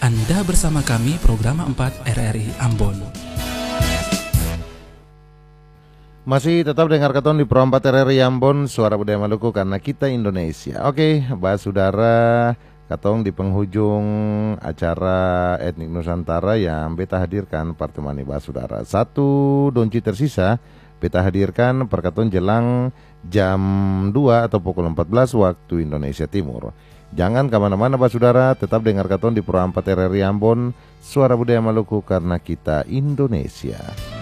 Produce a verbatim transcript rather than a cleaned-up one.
Anda bersama kami program empat R R I Ambon. Masih tetap dengar keton di Pro empat R R I Ambon, Suara Budaya Maluku karena kita Indonesia. Oke, bahas saudara, katong di penghujung acara Etnik Nusantara yang beta hadirkan pertemani bahas saudara. Satu donci tersisa beta hadirkan perkaton jelang jam dua atau pukul empat belas waktu Indonesia Timur. Jangan kemana-mana bahas saudara, tetap dengar keton di Pro empat R R I Ambon, Suara Budaya Maluku karena kita Indonesia.